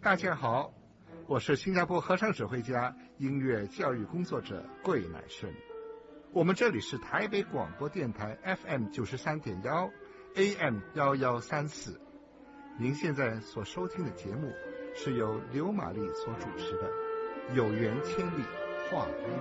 大家好，我是新加坡合唱指挥家、音乐教育工作者桂乃顺。我们这里是台北广播电台 FM 93.1 AM 1134。您现在所收听的节目是由刘玛丽所主持的《有缘千里话音乐》。